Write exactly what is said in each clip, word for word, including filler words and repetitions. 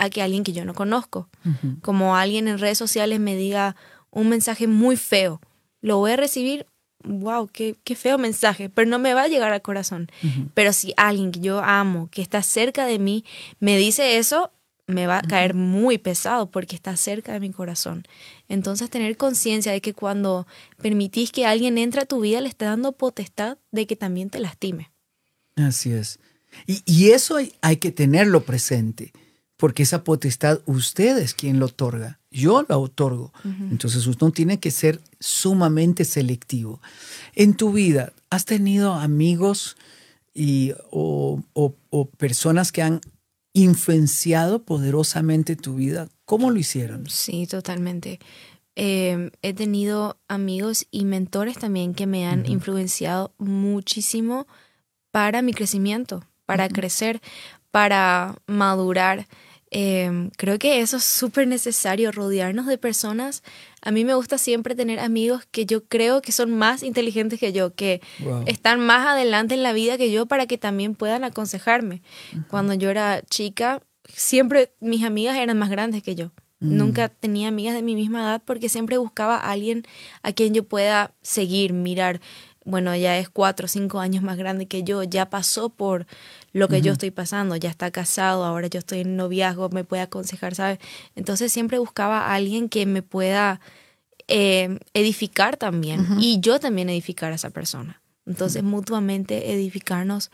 a que alguien que yo no conozco. Uh-huh. Como alguien en redes sociales me diga un mensaje muy feo, lo voy a recibir, wow, qué, qué feo mensaje, pero no me va a llegar al corazón. Uh-huh. Pero si alguien que yo amo, que está cerca de mí, me dice eso, me va a caer muy pesado porque está cerca de mi corazón. Entonces, tener conciencia de que cuando permitís que alguien entre a tu vida, le está dando potestad de que también te lastime. Así es. Y, y eso hay, hay que tenerlo presente, porque esa potestad usted es quien lo otorga. Yo la otorgo. Uh-huh. Entonces, usted tiene que ser sumamente selectivo. En tu vida, ¿has tenido amigos y, o, o, o personas que han influenciado poderosamente tu vida? ¿Cómo lo hicieron? Sí, totalmente. Eh, he tenido amigos y mentores también que me han uh-huh. influenciado muchísimo para mi crecimiento, para uh-huh. crecer, para madurar. Eh, creo que eso es súper necesario, rodearnos de personas. A mí me gusta siempre tener amigos que yo creo que son más inteligentes que yo, que wow. están más adelante en la vida que yo para que también puedan aconsejarme. Uh-huh. Cuando yo era chica, siempre mis amigas eran más grandes que yo. Uh-huh. Nunca tenía amigas de mi misma edad porque siempre buscaba a alguien a quien yo pueda seguir, mirar. Bueno, ya es cuatro o cinco años más grande que yo, ya pasó por lo que uh-huh. yo estoy pasando, ya está casado, ahora yo estoy en noviazgo, me puede aconsejar, ¿sabes? Entonces siempre buscaba a alguien que me pueda eh, edificar también uh-huh. y yo también edificar a esa persona. Entonces uh-huh. mutuamente edificarnos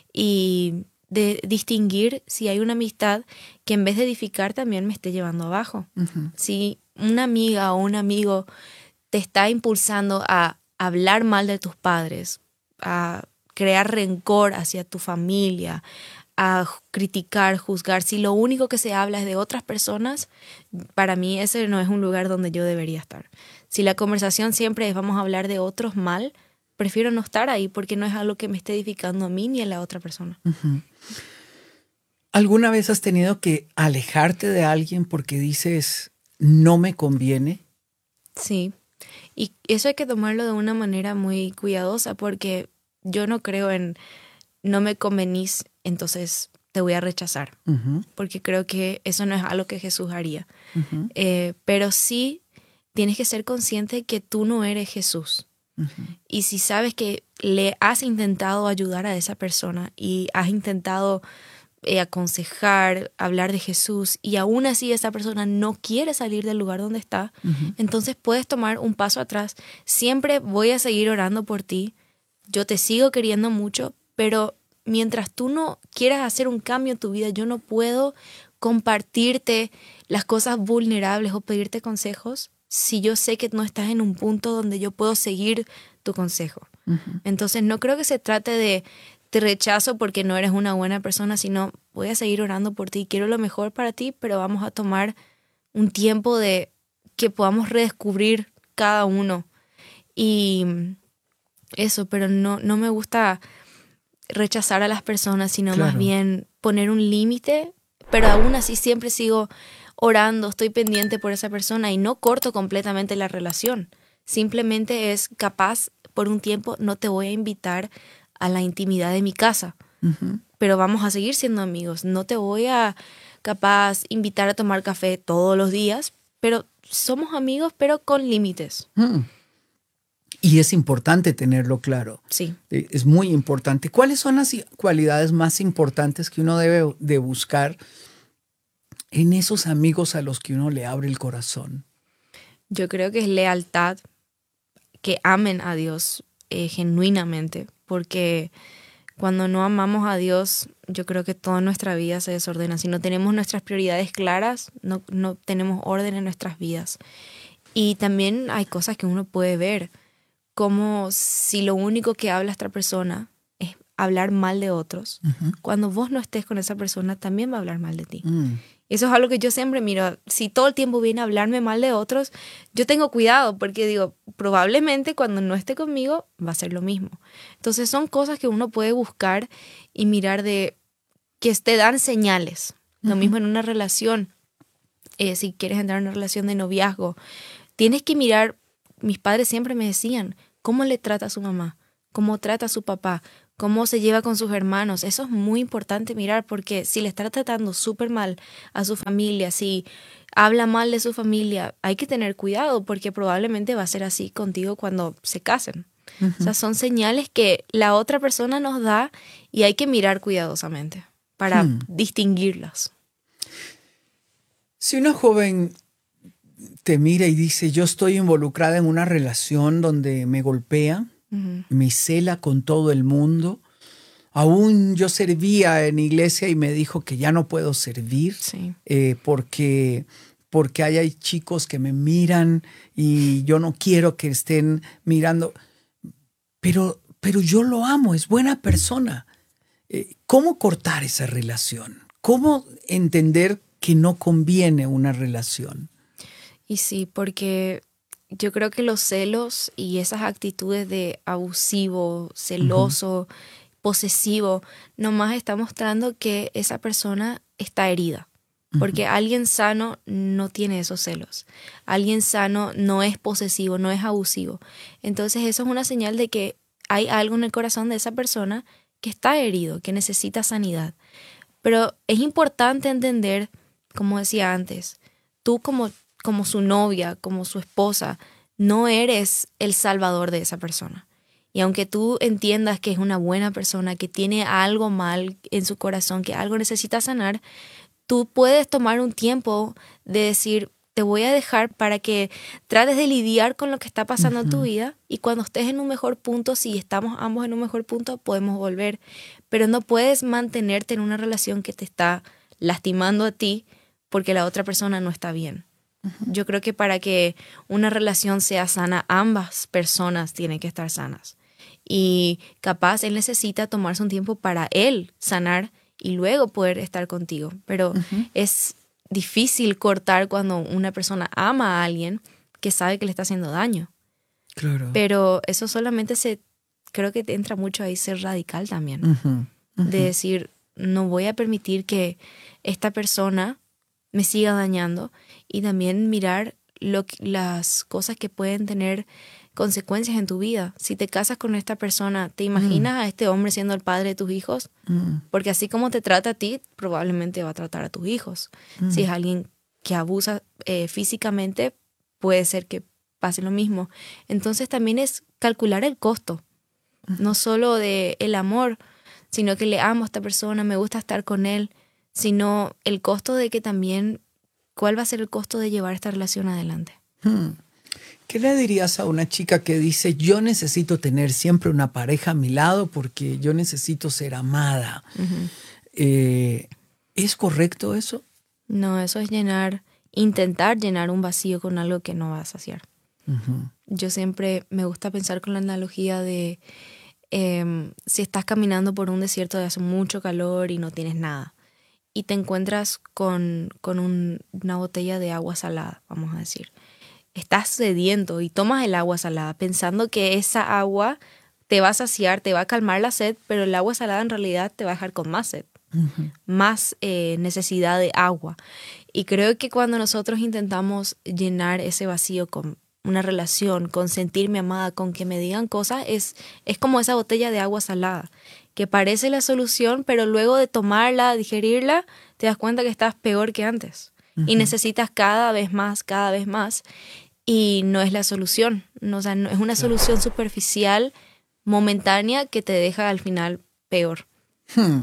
y de distinguir si hay una amistad que en vez de edificar también me esté llevando abajo. Uh-huh. Si una amiga o un amigo te está impulsando a hablar mal de tus padres, a crear rencor hacia tu familia, a criticar, juzgar. Si lo único que se habla es de otras personas, para mí ese no es un lugar donde yo debería estar. Si la conversación siempre es vamos a hablar de otros mal, prefiero no estar ahí porque no es algo que me esté edificando a mí ni a la otra persona. Uh-huh. ¿Alguna vez has tenido que alejarte de alguien porque dices no me conviene? Sí. Y eso hay que tomarlo de una manera muy cuidadosa porque yo no creo en no me convenís, entonces te voy a rechazar. Uh-huh. Porque creo que eso no es algo que Jesús haría. Uh-huh. Eh, pero sí tienes que ser consciente que tú no eres Jesús. Uh-huh. Y si sabes que le has intentado ayudar a esa persona y has intentado eh, aconsejar, hablar de Jesús y aún así esa persona no quiere salir del lugar donde está, uh-huh. entonces puedes tomar un paso atrás. Siempre voy a seguir orando por ti, yo te sigo queriendo mucho, pero mientras tú no quieras hacer un cambio en tu vida, yo no puedo compartirte las cosas vulnerables o pedirte consejos si yo sé que no estás en un punto donde yo puedo seguir tu consejo. Uh-huh. Entonces no creo que se trate de te rechazo porque no eres una buena persona, sino voy a seguir orando por ti, quiero lo mejor para ti, pero vamos a tomar un tiempo de que podamos redescubrir cada uno. Y eso, pero no, no me gusta rechazar a las personas, sino claro. más bien poner un límite, pero aún así siempre sigo orando, estoy pendiente por esa persona y no corto completamente la relación. Simplemente es capaz, por un tiempo, no te voy a invitar a la intimidad de mi casa, uh-huh. pero vamos a seguir siendo amigos. No te voy a, capaz, invitar a tomar café todos los días, pero somos amigos, pero con límites. Hmm. Y es importante tenerlo claro. Sí. Es muy importante. ¿Cuáles son las cualidades más importantes que uno debe de buscar en esos amigos a los que uno le abre el corazón? Yo creo que es lealtad, que amen a Dios eh, genuinamente, porque cuando no amamos a Dios, yo creo que toda nuestra vida se desordena. Si no tenemos nuestras prioridades claras, no, no tenemos orden en nuestras vidas. Y también hay cosas que uno puede ver, como si lo único que habla esta persona es hablar mal de otros. Uh-huh. Cuando vos no estés con esa persona, también va a hablar mal de ti. Mm. Eso es algo que yo siempre miro. Si todo el tiempo viene a hablarme mal de otros, yo tengo cuidado porque digo, probablemente cuando no esté conmigo va a ser lo mismo. Entonces son cosas que uno puede buscar y mirar de que te dan señales. Uh-huh. Lo mismo en una relación. Eh, si quieres entrar en una relación de noviazgo, tienes que mirar. Mis padres siempre me decían, ¿cómo le trata a su mamá? ¿Cómo trata a su papá? cómo se lleva con sus hermanos. Eso es muy importante mirar, porque si le está tratando súper mal a su familia, si habla mal de su familia, hay que tener cuidado, porque probablemente va a ser así contigo cuando se casen. Uh-huh. O sea, son señales que la otra persona nos da y hay que mirar cuidadosamente para hmm. distinguirlas. Si una joven te mira y dice, yo estoy involucrada en una relación donde me golpea, uh-huh. me cela con todo el mundo, aún yo servía en iglesia y me dijo que ya no puedo servir, sí. eh, porque, porque hay, hay chicos que me miran y yo no quiero que estén mirando, pero, pero yo lo amo, es buena persona. Eh, ¿Cómo cortar esa relación? ¿Cómo entender que no conviene una relación? Y sí, porque yo creo que los celos y esas actitudes de abusivo, celoso, uh-huh. posesivo, nomás está mostrando que esa persona está herida. Uh-huh. Porque alguien sano no tiene esos celos. Alguien sano no es posesivo, no es abusivo. Entonces eso es una señal de que hay algo en el corazón de esa persona que está herido, que necesita sanidad. Pero es importante entender, como decía antes, tú como como su novia, como su esposa, no eres el salvador de esa persona. Y aunque tú entiendas que es una buena persona, que tiene algo mal en su corazón, que algo necesita sanar, tú puedes tomar un tiempo de decir, te voy a dejar para que trates de lidiar con lo que está pasando uh-huh. en tu vida, y cuando estés en un mejor punto, si estamos ambos en un mejor punto, podemos volver. Pero no puedes mantenerte en una relación que te está lastimando a ti porque la otra persona no está bien. Yo creo que para que una relación sea sana, ambas personas tienen que estar sanas. Y capaz él necesita tomarse un tiempo para él sanar y luego poder estar contigo. Pero uh-huh. es difícil cortar cuando una persona ama a alguien que sabe que le está haciendo daño. Claro. Pero eso solamente se, creo que entra mucho ahí ser radical también. Uh-huh. Uh-huh. De decir, no voy a permitir que esta persona me siga dañando, y también mirar lo, las cosas que pueden tener consecuencias en tu vida. Si te casas con esta persona, ¿te imaginas mm. a este hombre siendo el padre de tus hijos? Mm. Porque así como te trata a ti, probablemente va a tratar a tus hijos. Mm. Si es alguien que abusa eh, físicamente, puede ser que pase lo mismo. Entonces también es calcular el costo, mm. no solo de el amor, sino que le amo a esta persona, me gusta estar con él, sino el costo de que también, ¿cuál va a ser el costo de llevar esta relación adelante? Hmm. ¿Qué le dirías a una chica que dice, yo necesito tener siempre una pareja a mi lado porque yo necesito ser amada? Uh-huh. Eh, ¿Es correcto eso? No, eso es llenar, intentar llenar un vacío con algo que no va a saciar. Uh-huh. Yo siempre me gusta pensar con la analogía de eh, si estás caminando por un desierto de hace mucho calor y no tienes nada, y te encuentras con, con un, una botella de agua salada, vamos a decir. Estás sediento y tomas el agua salada pensando que esa agua te va a saciar, te va a calmar la sed, pero el agua salada en realidad te va a dejar con más sed, uh-huh. más eh, necesidad de agua. Y creo que cuando nosotros intentamos llenar ese vacío con una relación, con sentirme amada, con que me digan cosas, es, es como esa botella de agua salada, que parece la solución, pero luego de tomarla, digerirla, te das cuenta que estás peor que antes. Uh-huh. Y necesitas cada vez más, cada vez más. Y no es la solución. No, o sea, no, es una solución superficial, momentánea, que te deja al final peor. Hmm.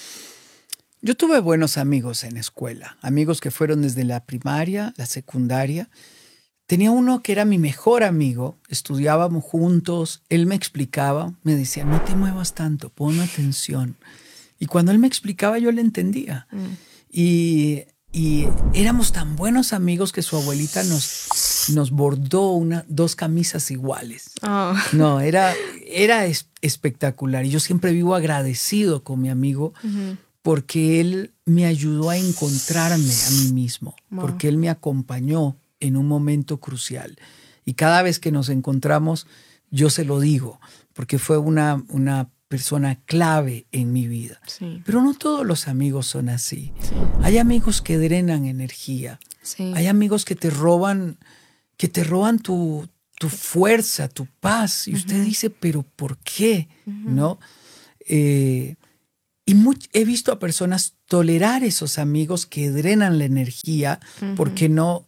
Yo tuve buenos amigos en escuela. Amigos que fueron desde la primaria, la secundaria. Tenía uno que era mi mejor amigo, estudiábamos juntos, él me explicaba, me decía, no te muevas tanto, pon atención. Y cuando él me explicaba yo le entendía. Mm. Y, y éramos tan buenos amigos que su abuelita nos, nos bordó una, dos camisas iguales. Oh. No, era, era es, espectacular. Y yo siempre vivo agradecido con mi amigo uh-huh. porque él me ayudó a encontrarme a mí mismo, wow. porque él me acompañó en un momento crucial. Y cada vez que nos encontramos, yo se lo digo, porque fue una, una persona clave en mi vida. Sí. Pero no todos los amigos son así. Sí. Hay amigos que drenan energía. Sí. Hay amigos que te roban, que te roban tu, tu fuerza, tu paz. Y uh-huh. usted dice, ¿pero por qué? Uh-huh. ¿No? Eh, y much, he visto a personas tolerar esos amigos que drenan la energía uh-huh. porque no,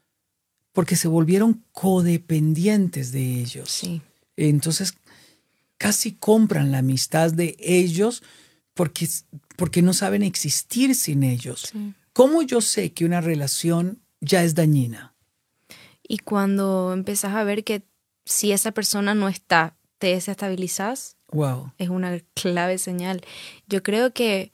porque se volvieron codependientes de ellos. Sí. Entonces casi compran la amistad de ellos porque, porque no saben existir sin ellos. Sí. ¿Cómo yo sé que una relación ya es dañina? Y cuando empezás a ver que si esa persona no está, te desestabilizás, wow. es una clave señal. Yo creo que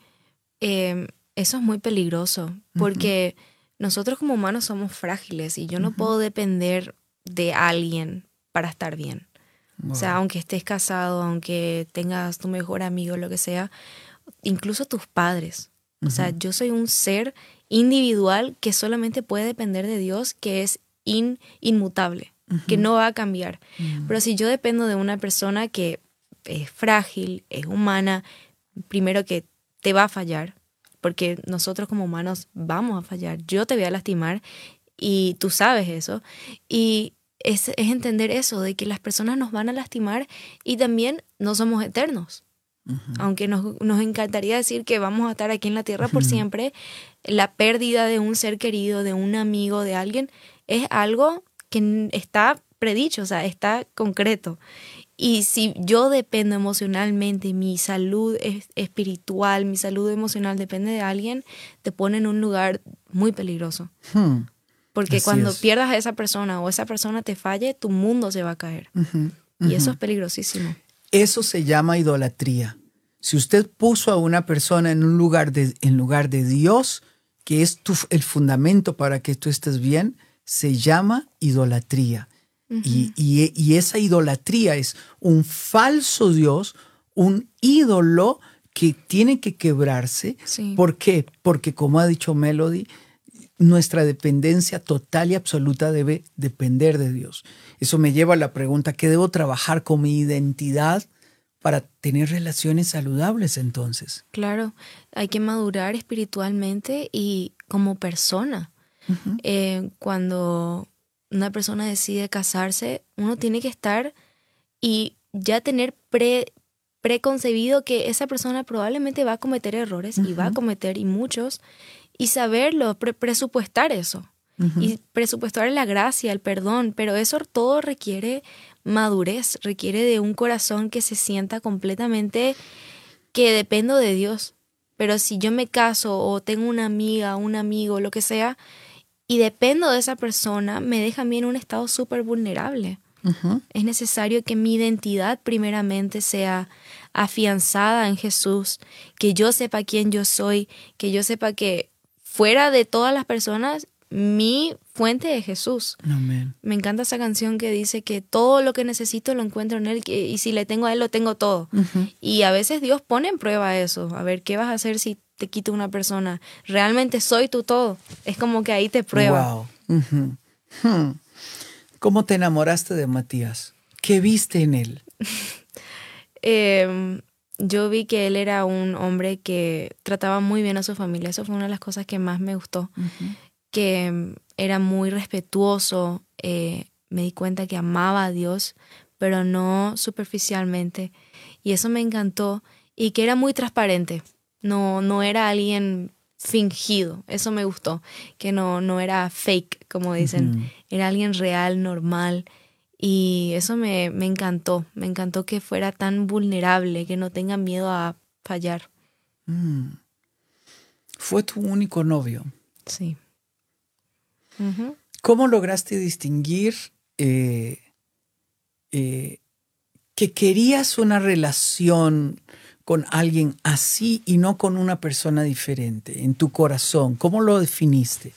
eh, eso es muy peligroso porque uh-huh. nosotros como humanos somos frágiles y yo no uh-huh. puedo depender de alguien para estar bien. Wow. O sea, aunque estés casado, aunque tengas tu mejor amigo, lo que sea, incluso tus padres. Uh-huh. O sea, yo soy un ser individual que solamente puede depender de Dios, que es in, inmutable, uh-huh. que no va a cambiar. Uh-huh. Pero si yo dependo de una persona que es frágil, es humana, primero que te va a fallar, porque nosotros como humanos vamos a fallar. Yo te voy a lastimar y tú sabes eso. Y es, es entender eso, de que las personas nos van a lastimar y también no somos eternos. Uh-huh. Aunque nos, nos encantaría decir que vamos a estar aquí en la tierra por uh-huh. siempre, la pérdida de un ser querido, de un amigo, de alguien, es algo que está predicho, o sea, está concreto. Y si yo dependo emocionalmente, mi salud es espiritual, mi salud emocional depende de alguien, te pone en un lugar muy peligroso. Hmm. Porque Así cuando es. pierdas a esa persona o esa persona te falle, tu mundo se va a caer. Uh-huh. Uh-huh. Y eso es peligrosísimo. Eso se llama idolatría. Si usted puso a una persona en un lugar de, en lugar de Dios, que es tu, el fundamento para que tú estés bien, se llama idolatría. Uh-huh. Y, y, y esa idolatría es un falso Dios, un ídolo que tiene que quebrarse. Sí. ¿Por qué? Porque, como ha dicho Melody, nuestra dependencia total y absoluta debe depender de Dios. Eso me lleva a la pregunta, ¿qué debo trabajar con mi identidad para tener relaciones saludables entonces? Claro, hay que madurar espiritualmente y como persona. Uh-huh. Eh, cuando una persona decide casarse, uno tiene que estar y ya tener pre, preconcebido que esa persona probablemente va a cometer errores uh-huh. y va a cometer y muchos, y saberlo, pre- presupuestar eso. Uh-huh. Y presupuestar la gracia, el perdón, pero eso todo requiere madurez, requiere de un corazón que se sienta completamente que dependo de Dios. Pero si yo me caso o tengo una amiga, un amigo, lo que sea, y dependo de esa persona, me deja a mí en un estado súper vulnerable. Uh-huh. Es necesario que mi identidad primeramente sea afianzada en Jesús, que yo sepa quién yo soy, que yo sepa que fuera de todas las personas, mi fuente es Jesús. Amén. Me encanta esa canción que dice que todo lo que necesito lo encuentro en Él y si le tengo a Él lo tengo todo. Uh-huh. Y a veces Dios pone en prueba eso. A ver, ¿qué vas a hacer si te quito una persona? ¿Realmente soy tu todo? Es como que ahí te prueba. Wow. Uh-huh. Hmm. ¿Cómo te enamoraste de Matías? ¿Qué viste en él? eh, yo vi que él era un hombre que trataba muy bien a su familia. Eso fue una de las cosas que más me gustó. Uh-huh. Que era muy respetuoso. Eh, me di cuenta que amaba a Dios, pero no superficialmente. Y eso me encantó. Y que era muy transparente. No, no era alguien fingido. Eso me gustó. Que no, no era fake, como dicen. Uh-huh. Era alguien real, normal. Y eso me, me encantó. Me encantó que fuera tan vulnerable, que no tenga miedo a fallar. Mm. ¿Fue tu único novio? Sí. Uh-huh. ¿Cómo lograste distinguir eh, eh, que querías una relación con alguien así y no con una persona diferente en tu corazón? ¿Cómo lo definiste?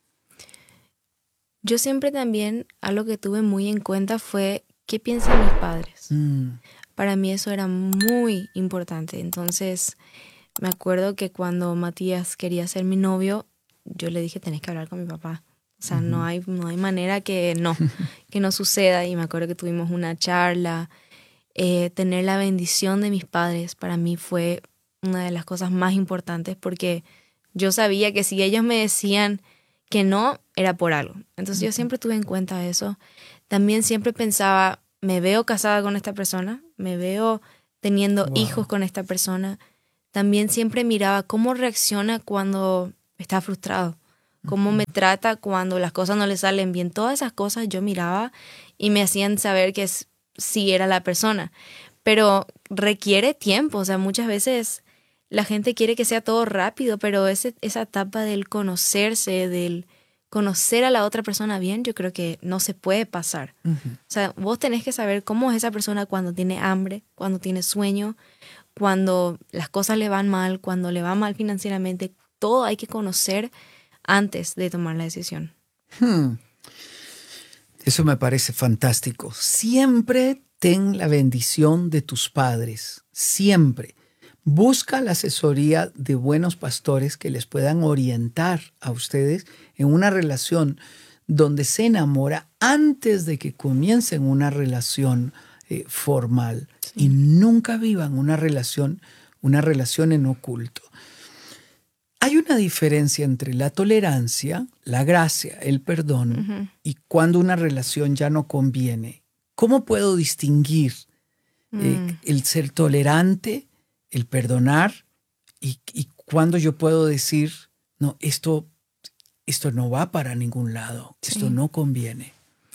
Yo siempre también, algo que tuve muy en cuenta fue qué piensan mis padres. Mm. Para mí eso era muy importante. Entonces, me acuerdo que cuando Matías quería ser mi novio, yo le dije, tenés que hablar con mi papá. O sea, uh-huh. no hay, no hay manera que no, que no suceda. Y me acuerdo que tuvimos una charla. Eh, tener la bendición de mis padres para mí fue una de las cosas más importantes porque yo sabía que si ellos me decían que no, era por algo. Entonces uh-huh. yo siempre tuve en cuenta eso. También siempre pensaba, me veo casada con esta persona, me veo teniendo Wow. hijos con esta persona, también siempre miraba cómo reacciona cuando está frustrado, cómo me trata cuando las cosas no le salen bien. Todas esas cosas yo miraba y me hacían saber que es, sí era la persona. Pero requiere tiempo, o sea, muchas veces la gente quiere que sea todo rápido, pero ese, esa etapa del conocerse, del conocer a la otra persona bien, yo creo que no se puede pasar. Uh-huh. O sea, vos tenés que saber cómo es esa persona cuando tiene hambre, cuando tiene sueño, cuando las cosas le van mal, cuando le va mal financieramente. Todo hay que conocer antes de tomar la decisión. Hmm. Eso me parece fantástico. Siempre ten la bendición de tus padres, siempre. Busca la asesoría de buenos pastores que les puedan orientar a ustedes en una relación donde se enamora antes de que comiencen una relación eh, formal. Sí. Y nunca vivan una relación, una relación en oculto. Hay una diferencia entre la tolerancia, la gracia, el perdón, uh-huh. y cuando una relación ya no conviene. ¿Cómo puedo distinguir eh, mm. el ser tolerante, el perdonar, y, y cuando yo puedo decir, no, esto, esto no va para ningún lado, sí. esto no conviene?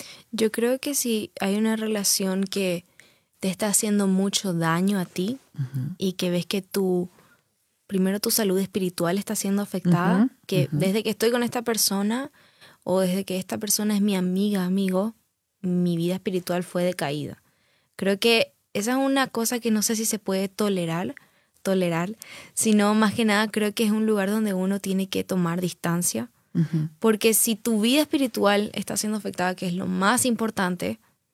Yo creo que si hay una relación que te está haciendo mucho daño a ti uh-huh. y que ves que tu, primero tu salud espiritual está siendo afectada, uh-huh. que uh-huh. desde que estoy con esta persona o desde que esta persona es mi amiga, amigo, mi vida espiritual fue decaída. Creo que esa es una cosa que no sé si se puede tolerar, tolerar, sino más que nada creo que es un lugar donde uno tiene que tomar distancia, uh-huh. porque si tu vida espiritual está siendo afectada, que es lo más importante,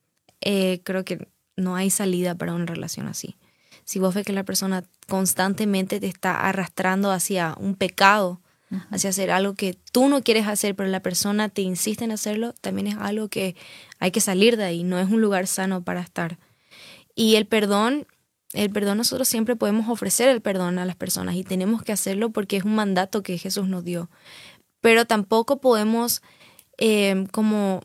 eh, creo que no hay salida para una relación así. Si vos ves que la persona constantemente te está arrastrando hacia un pecado, uh-huh. hacia hacer algo que tú no quieres hacer, pero la persona te insiste en hacerlo, también es algo que hay que salir de ahí, no es un lugar sano para estar. Y el perdón, el perdón nosotros siempre podemos ofrecer el perdón a las personas y tenemos que hacerlo porque es un mandato que Jesús nos dio. Pero tampoco podemos eh, como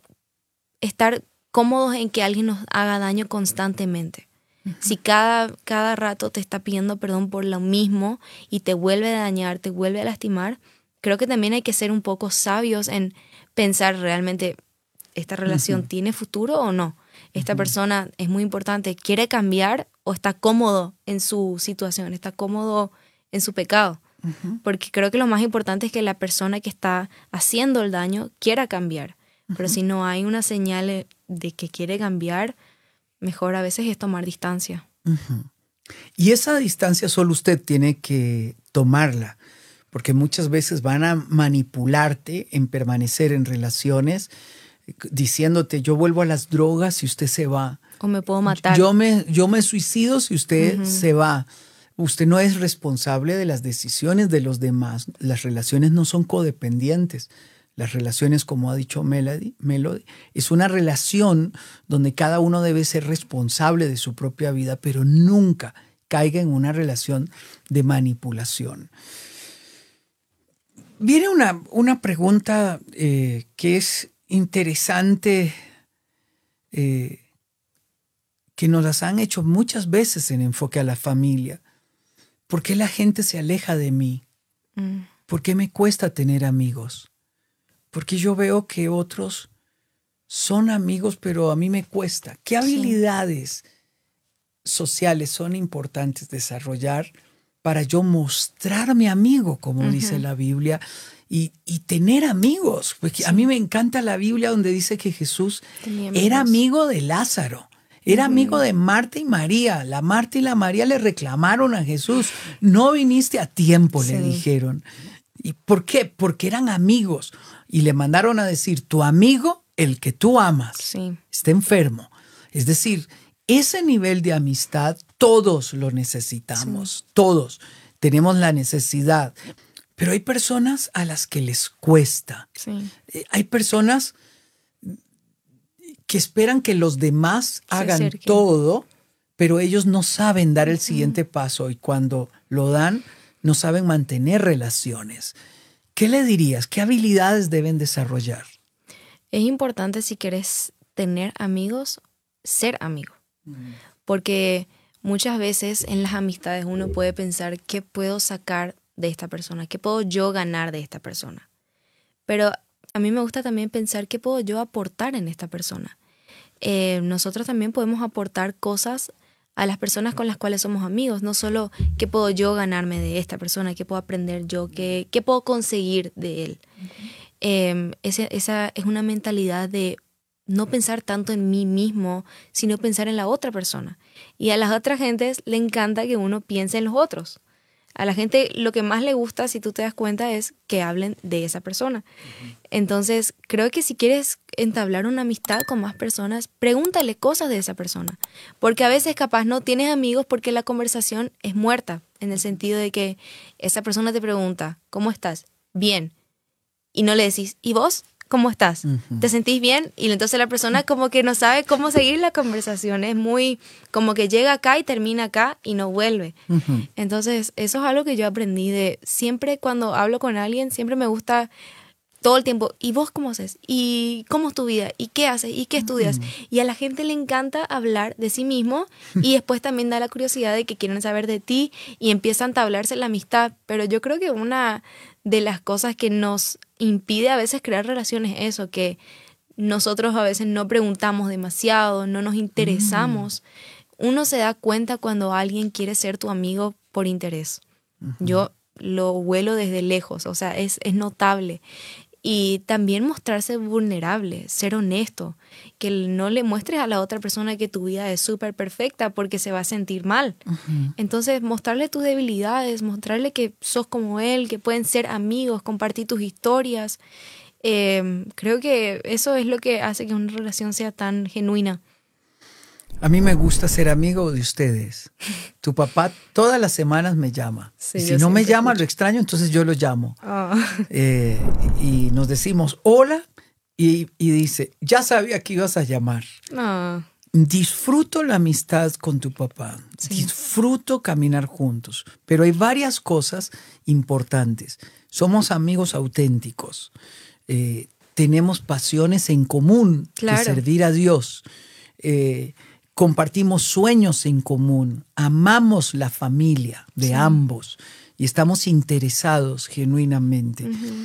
estar cómodos en que alguien nos haga daño constantemente. Uh-huh. Si cada, cada rato te está pidiendo perdón por lo mismo y te vuelve a dañar, te vuelve a lastimar, creo que también hay que ser un poco sabios en pensar realmente, ¿esta relación uh-huh. tiene futuro o no? Esta uh-huh. persona es muy importante, ¿quiere cambiar o está cómodo en su situación? ¿Está cómodo en su pecado? Uh-huh. Porque creo que lo más importante es que la persona que está haciendo el daño quiera cambiar. Uh-huh. Pero si no hay una señal de que quiere cambiar, mejor a veces es tomar distancia. Uh-huh. Y esa distancia solo usted tiene que tomarla, porque muchas veces van a manipularte en permanecer en relaciones diciéndote, yo vuelvo a las drogas si usted se va. O me puedo matar. Yo me, yo me suicido si usted uh-huh. se va. Usted no es responsable de las decisiones de los demás. Las relaciones no son codependientes. Las relaciones, como ha dicho Melody, Melody, es una relación donde cada uno debe ser responsable de su propia vida, pero nunca caiga en una relación de manipulación. Viene una, una pregunta eh, que es interesante, eh, que nos las han hecho muchas veces en Enfoque a la Familia. ¿Por qué la gente se aleja de mí? Mm. ¿Por qué me cuesta tener amigos? Porque yo veo que otros son amigos, pero a mí me cuesta. ¿Qué habilidades sí. sociales son importantes desarrollar para yo mostrarme amigo, como uh-huh. dice la Biblia, y, y tener amigos? Porque sí. a mí me encanta la Biblia donde dice que Jesús era amigo de Lázaro. Era uh-huh. amigo de Marta y María. La Marta y la María le reclamaron a Jesús. No viniste a tiempo, sí. le dijeron. ¿Y por qué? Porque eran amigos. Y le mandaron a decir, tu amigo, el que tú amas, sí. está enfermo. Es decir, ese nivel de amistad todos lo necesitamos. Sí. Todos tenemos la necesidad. Pero hay personas a las que les cuesta. Sí. Hay personas que esperan que los demás Se hagan acerquen. todo, pero ellos no saben dar el siguiente paso y cuando lo dan, no saben mantener relaciones. ¿Qué le dirías? ¿Qué habilidades deben desarrollar? Es importante, si quieres tener amigos, ser amigo. Mm. Porque muchas veces en las amistades uno puede pensar qué puedo sacar de esta persona, qué puedo yo ganar de esta persona. Pero a mí me gusta también pensar qué puedo yo aportar en esta persona. Eh, nosotros también podemos aportar cosas a las personas con las cuales somos amigos, no solo qué puedo yo ganarme de esta persona, qué puedo aprender yo, qué, qué puedo conseguir de él. Uh-huh. Eh, ese, esa es una mentalidad de no pensar tanto en mí mismo, sino pensar en la otra persona. Y a las otras gentes le encanta que uno piense en los otros. A la gente lo que más le gusta, si tú te das cuenta, es que hablen de esa persona. Uh-huh. Entonces, creo que si quieres entablar una amistad con más personas, pregúntale cosas de esa persona. Porque a veces capaz no tienes amigos porque la conversación es muerta, en el sentido de que esa persona te pregunta, ¿cómo estás? Bien. Y no le decís, ¿y vos? ¿Cómo estás? Uh-huh. ¿Te sentís bien? Y entonces la persona como que no sabe cómo seguir la conversación. Es muy como que llega acá y termina acá y no vuelve. Uh-huh. Entonces eso es algo que yo aprendí de siempre cuando hablo con alguien, siempre me gusta todo el tiempo. ¿Y vos cómo haces? ¿Y cómo es tu vida? ¿Y qué haces? ¿Y qué estudias? Uh-huh. Y a la gente le encanta hablar de sí mismo y después también da la curiosidad de que quieren saber de ti y empiezan a entablarse la amistad. Pero yo creo que una de las cosas que nos impide a veces crear relaciones es eso, que nosotros a veces no preguntamos demasiado, no nos interesamos. Mm. Uno se da cuenta cuando alguien quiere ser tu amigo por interés. Uh-huh. Yo lo huelo desde lejos, o sea, es, es notable. Y también mostrarse vulnerable, ser honesto, que no le muestres a la otra persona que tu vida es súper perfecta porque se va a sentir mal. Uh-huh. Entonces, mostrarle tus debilidades, mostrarle que sos como él, que pueden ser amigos, compartir tus historias. Eh, creo que eso es lo que hace que una relación sea tan genuina. A mí me gusta ser amigo de ustedes. Tu papá todas las semanas me llama. Sí, y si no me llama, escucho. Lo extraño, entonces yo lo llamo. Oh. Eh, y nos decimos hola y, y dice, ya sabía que ibas a llamar. Oh. Disfruto la amistad con tu papá. Sí. Disfruto caminar juntos. Pero hay varias cosas importantes. Somos amigos auténticos. Eh, tenemos pasiones en común, claro, de servir a Dios. Eh, Compartimos sueños en común, amamos la familia de sí. ambos y estamos interesados genuinamente. Uh-huh.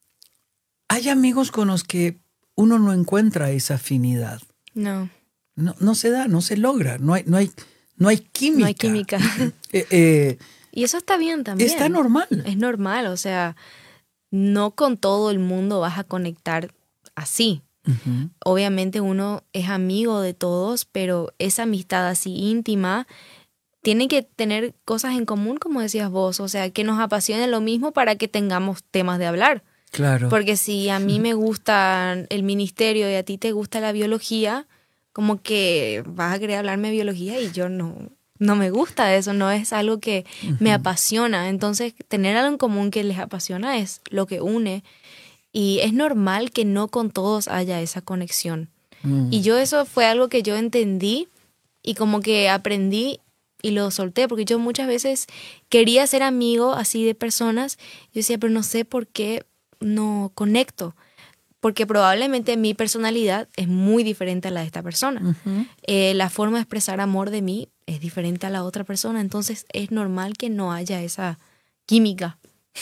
Hay amigos con los que uno no encuentra esa afinidad. No. No, no se da, no se logra, no hay, no hay, no hay química. No hay química. eh, eh, y eso está bien también. Está normal. Es normal, o sea, no con todo el mundo vas a conectar así. Uh-huh. Obviamente uno es amigo de todos, pero esa amistad así íntima tiene que tener cosas en común, como decías vos, o sea, que nos apasione lo mismo para que tengamos temas de hablar. Claro. Porque si a mí me gusta el ministerio y a ti te gusta la biología, como que vas a querer hablarme de biología y yo no, no me gusta eso, no es algo que uh-huh. me apasiona. Entonces, tener algo en común que les apasiona es lo que une. Y es normal que no con todos haya esa conexión. Mm. Y yo eso fue algo que yo entendí y como que aprendí y lo solté. Porque yo muchas veces quería ser amigo así de personas. Yo decía, pero no sé por qué no conecto. Porque probablemente mi personalidad es muy diferente a la de esta persona. Uh-huh. Eh, la forma de expresar amor de mí es diferente a la otra persona. Entonces es normal que no haya esa química.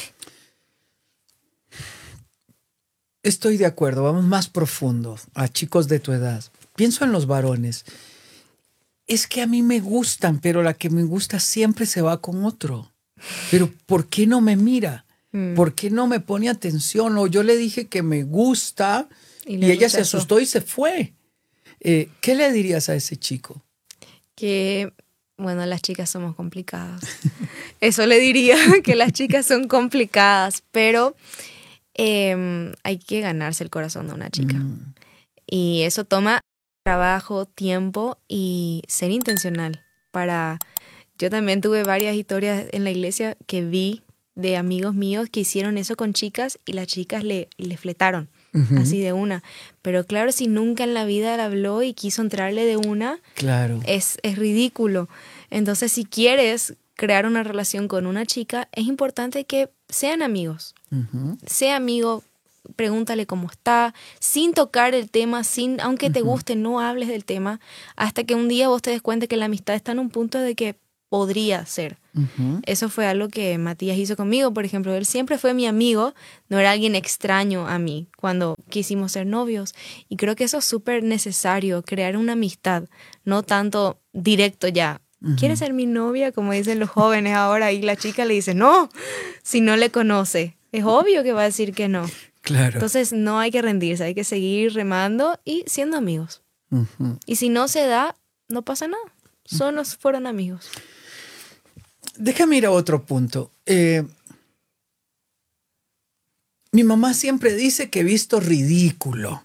Estoy de acuerdo, vamos más profundo a chicos de tu edad. Pienso en los varones. Es que a mí me gustan, pero la que me gusta siempre se va con otro. Pero ¿por qué no me mira? Mm. ¿Por qué no me pone atención? O yo le dije que me gusta y, y ella se asustó y se fue. Eh, ¿Qué le dirías a ese chico? Que, bueno, las chicas somos complicadas. Eso le diría, que las chicas son complicadas, pero... Eh, hay que ganarse el corazón de una chica. Mm. Y eso toma trabajo, tiempo y ser intencional. Para... Yo también tuve varias historias en la iglesia que vi de amigos míos que hicieron eso con chicas y las chicas le, le fletaron, uh-huh. así de una. Pero claro, si nunca en la vida le habló y quiso entrarle de una, claro. es, es ridículo. Entonces, si quieres crear una relación con una chica, es importante que sean amigos. Uh-huh. Sea amigo pregúntale cómo está, sin tocar el tema, sin aunque te guste, no hables del tema, hasta que un día vos te des cuenta que la amistad está en un punto de que podría ser. Uh-huh. Eso fue algo que Matías hizo conmigo, por ejemplo. Él siempre fue mi amigo, no era alguien extraño a mí cuando quisimos ser novios. Y creo que eso es súper necesario, crear una amistad, no tanto directo ya. Uh-huh. ¿Quieres ser mi novia? Como dicen los jóvenes ahora, y la chica le dice, no, si no le conoce. Es obvio que va a decir que no. Claro. Entonces no hay que rendirse, hay que seguir remando y siendo amigos. Uh-huh. Y si no se da, no pasa nada. Solo fueron amigos. Déjame ir a otro punto. Eh, mi mamá siempre dice que he visto ridículo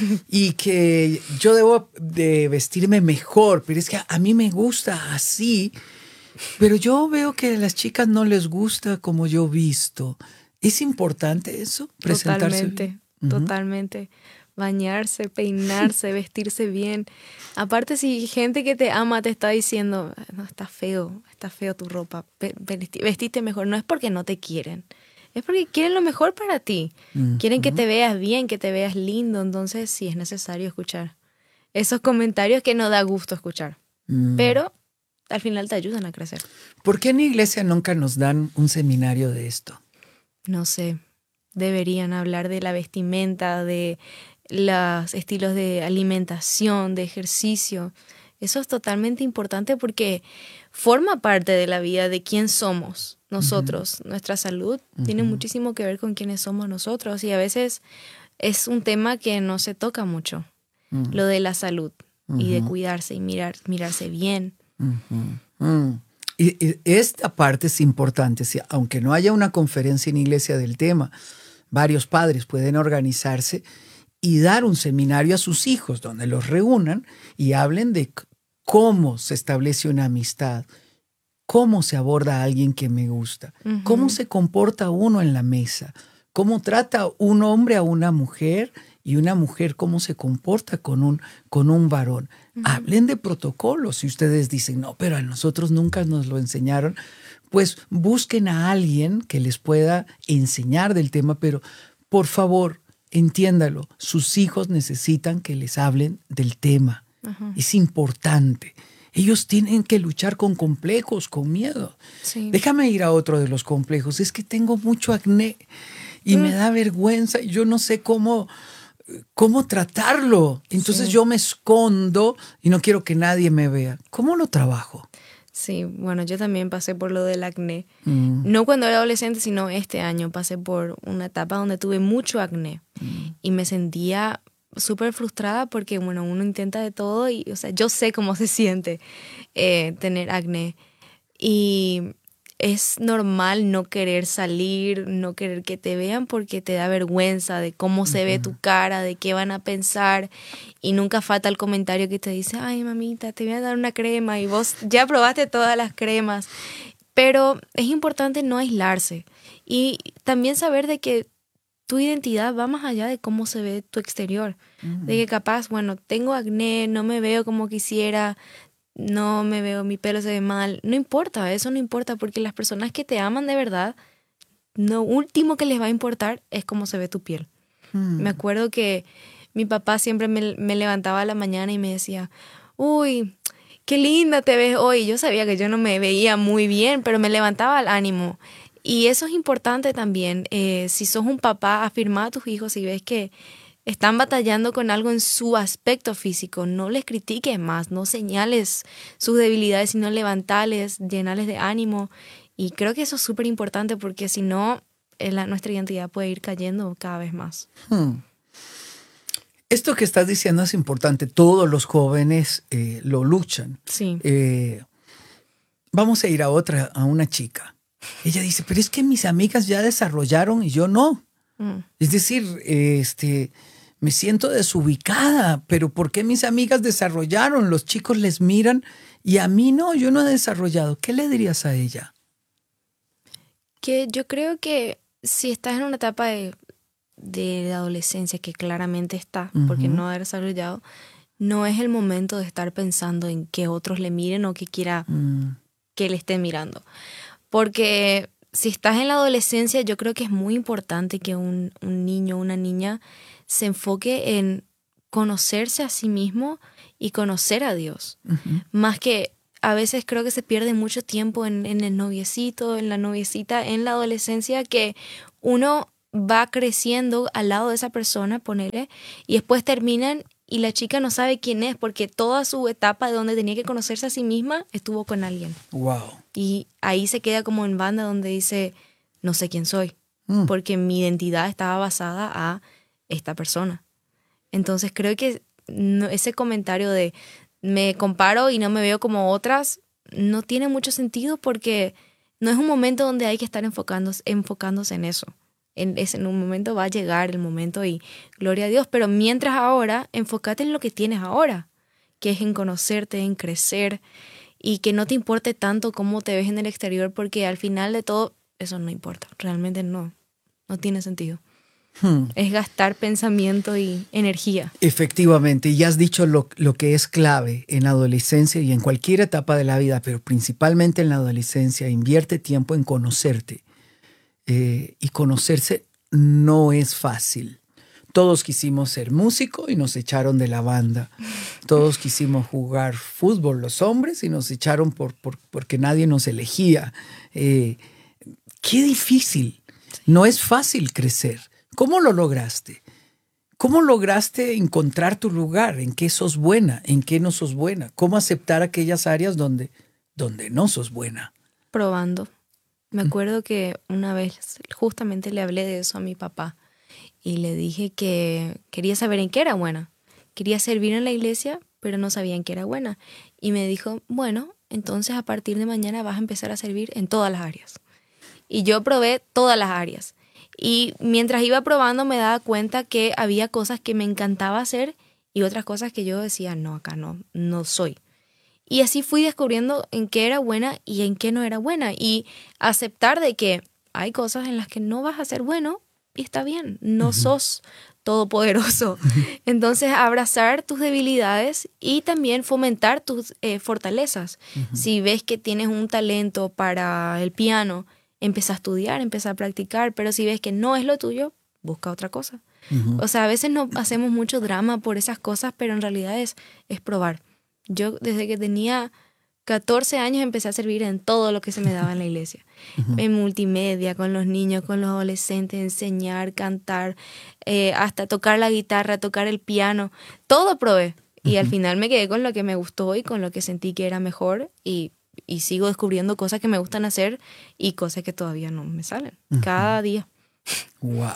y que yo debo de vestirme mejor, pero es que a, a mí me gusta así, pero yo veo que a las chicas no les gusta como yo visto. ¿Es importante eso? Presentarse totalmente, bien? Uh-huh. Totalmente. Bañarse, peinarse, vestirse bien. Aparte, si gente que te ama te está diciendo, no, está feo, está feo tu ropa, vestiste mejor, no es porque no te quieren, es porque quieren lo mejor para ti. Uh-huh. Quieren que te veas bien, que te veas lindo, entonces sí es necesario escuchar esos comentarios que no da gusto escuchar, uh-huh. pero al final te ayudan a crecer. ¿Por qué en la iglesia nunca nos dan un seminario de esto? No sé, deberían hablar de la vestimenta, de los estilos de alimentación, de ejercicio. Eso es totalmente importante porque forma parte de la vida de quién somos nosotros. Uh-huh. Nuestra salud uh-huh. tiene muchísimo que ver con quiénes somos nosotros y a veces es un tema que no se toca mucho, uh-huh. lo de la salud uh-huh. y de cuidarse y mirar, mirarse bien. Uh-huh. Uh-huh. Y, y esta parte es importante, si, aunque no haya una conferencia en iglesia del tema, varios padres pueden organizarse y dar un seminario a sus hijos donde los reúnan y hablen de cómo se establece una amistad, cómo se aborda a alguien que me gusta, uh-huh. cómo se comporta uno en la mesa, cómo trata un hombre a una mujer y una mujer cómo se comporta con un, con un varón. Uh-huh. Hablen de protocolos. Si ustedes dicen, no, pero a nosotros nunca nos lo enseñaron, pues busquen a alguien que les pueda enseñar del tema, pero por favor, entiéndalo, sus hijos necesitan que les hablen del tema. Uh-huh. Es importante. Ellos tienen que luchar con complejos, con miedo. Sí. Déjame ir a otro de los complejos. Es que tengo mucho acné y mm. me da vergüenza y yo no sé cómo, cómo tratarlo. Entonces sí. yo me escondo y no quiero que nadie me vea. ¿Cómo lo trabajo? Sí, bueno, yo también pasé por lo del acné. Mm. No cuando era adolescente, sino este año pasé por una etapa donde tuve mucho acné mm. y me sentía súper frustrada porque, bueno, uno intenta de todo y, o sea, yo sé cómo se siente eh, tener acné y es normal no querer salir, no querer que te vean porque te da vergüenza de cómo se uh-huh. ve tu cara, de qué van a pensar y nunca falta el comentario que te dice, ay mamita, te voy a dar una crema y vos ya probaste todas las cremas, pero es importante no aislarse y también saber de que tu identidad va más allá de cómo se ve tu exterior, uh-huh. de que capaz, bueno, tengo acné, no me veo como quisiera, no me veo, mi pelo se ve mal, no importa, eso no importa porque las personas que te aman de verdad, lo último que les va a importar es cómo se ve tu piel. Hmm. Me acuerdo que mi papá siempre me, me levantaba a la mañana y me decía, uy, qué linda te ves hoy. Yo sabía que yo no me veía muy bien, pero me levantaba el ánimo. Y eso es importante también. Eh, si sos un papá, afirma a tus hijos y ves que están batallando con algo en su aspecto físico, no les critiques más, no señales sus debilidades, sino levantales, llenales de ánimo. Y creo que eso es súper importante porque si no, la, nuestra identidad puede ir cayendo cada vez más. Hmm. Esto que estás diciendo es importante. Todos los jóvenes eh, lo luchan. Sí. Eh, vamos a ir a otra, a una chica. Ella dice, pero es que mis amigas ya desarrollaron y yo no. Mm. Es decir, este, me siento desubicada, pero ¿por qué mis amigas desarrollaron? Los chicos les miran y a mí no, yo no he desarrollado. ¿Qué le dirías a ella? Que yo creo que si estás en una etapa de, de adolescencia que claramente está, uh-huh. porque no ha desarrollado, no es el momento de estar pensando en que otros le miren o que quiera mm. que le estén mirando. Porque si estás en la adolescencia, yo creo que es muy importante que un, un niño o una niña se enfoque en conocerse a sí mismo y conocer a Dios. Uh-huh. Más que a veces creo que se pierde mucho tiempo en, en el noviecito, en la noviecita, en la adolescencia, que uno va creciendo al lado de esa persona, ponele, y después terminan y la chica no sabe quién es porque toda su etapa de donde tenía que conocerse a sí misma estuvo con alguien. Wow. Y ahí se queda como en banda donde dice, no sé quién soy, mm. porque mi identidad estaba basada a esta persona. Entonces creo que no, ese comentario de me comparo y no me veo como otras no tiene mucho sentido porque no es un momento donde hay que estar enfocándose, enfocándose en eso. En, es, en un momento va a llegar el momento y gloria a Dios, pero mientras ahora, enfócate en lo que tienes ahora, que es en conocerte, en crecer y que no te importe tanto cómo te ves en el exterior porque al final de todo eso no importa, realmente no, no tiene sentido. Hmm. Es gastar pensamiento y energía. Efectivamente, y ya has dicho lo, lo que es clave en la adolescencia y en cualquier etapa de la vida, pero principalmente en la adolescencia, invierte tiempo en conocerte. Eh, y conocerse no es fácil. Todos quisimos ser músicos y nos echaron de la banda. Todos quisimos jugar fútbol los hombres y nos echaron por, por, porque nadie nos elegía. Eh, qué difícil. No es fácil crecer. ¿Cómo lo lograste? ¿Cómo lograste encontrar tu lugar? ¿En qué sos buena? ¿En qué no sos buena? ¿Cómo aceptar aquellas áreas donde, donde no sos buena? Probando. Me acuerdo que una vez justamente le hablé de eso a mi papá y le dije que quería saber en qué era buena. Quería servir en la iglesia, pero no sabía en qué era buena. Y me dijo, bueno, entonces a partir de mañana vas a empezar a servir en todas las áreas. Y yo probé todas las áreas. Y mientras iba probando me daba cuenta que había cosas que me encantaba hacer y otras cosas que yo decía, no, acá no, no soy. Y así fui descubriendo en qué era buena y en qué no era buena. Y aceptar de que hay cosas en las que no vas a ser bueno y está bien. No uh-huh. sos todopoderoso. Entonces, abrazar tus debilidades y también fomentar tus eh, fortalezas. Uh-huh. Si ves que tienes un talento para el piano, empieza a estudiar, empieza a practicar. Pero si ves que no es lo tuyo, busca otra cosa. Uh-huh. O sea, a veces no hacemos mucho drama por esas cosas, pero en realidad es, es probar. Yo desde que tenía catorce años empecé a servir en todo lo que se me daba en la iglesia. Uh-huh. En multimedia, con los niños, con los adolescentes, enseñar, cantar, eh, hasta tocar la guitarra, tocar el piano. Todo probé. Uh-huh. Y al final me quedé con lo que me gustó y con lo que sentí que era mejor. Y, y sigo descubriendo cosas que me gustan hacer y cosas que todavía no me salen. Uh-huh. Cada día. ¡Wow!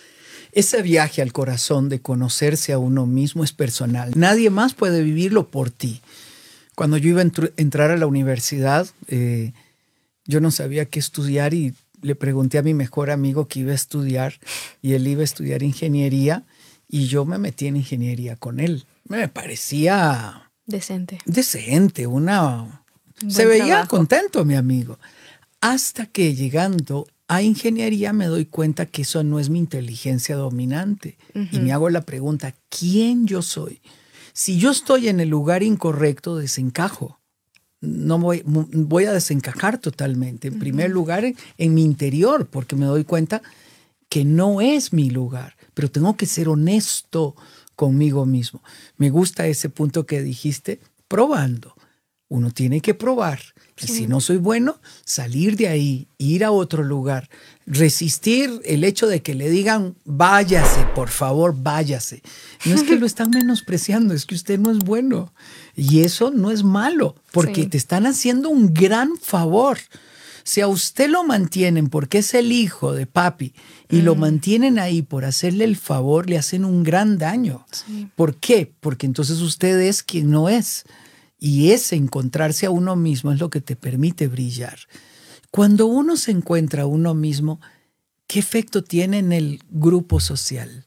Ese viaje al corazón de conocerse a uno mismo es personal. Nadie más puede vivirlo por ti. Cuando yo iba a entr- entrar a la universidad, eh, yo no sabía qué estudiar y le pregunté a mi mejor amigo qué iba a estudiar y él iba a estudiar ingeniería y yo me metí en ingeniería con él. Me parecía... Decente. Decente, una... Se veía trabajo. Contento mi amigo. Hasta que llegando a ingeniería me doy cuenta que eso no es mi inteligencia dominante. Uh-huh. Y me hago la pregunta, ¿quién yo soy? Si yo estoy en el lugar incorrecto, desencajo. No voy, voy a desencajar totalmente. En uh-huh. primer lugar, en, en mi interior, porque me doy cuenta que no es mi lugar. Pero tengo que ser honesto conmigo mismo. Me gusta ese punto que dijiste, probando. Uno tiene que probar. Y sí. Si no soy bueno, salir de ahí, ir a otro lugar, resistir el hecho de que le digan, váyase, por favor, váyase. No es que lo están menospreciando, es que usted no es bueno. Y eso no es malo, porque sí. te están haciendo un gran favor. Si a usted lo mantienen porque es el hijo de papi y mm. lo mantienen ahí por hacerle el favor, le hacen un gran daño. Sí. ¿Por qué? Porque entonces usted es quien no es. Y ese encontrarse a uno mismo es lo que te permite brillar. Cuando uno se encuentra a uno mismo, ¿qué efecto tiene en el grupo social?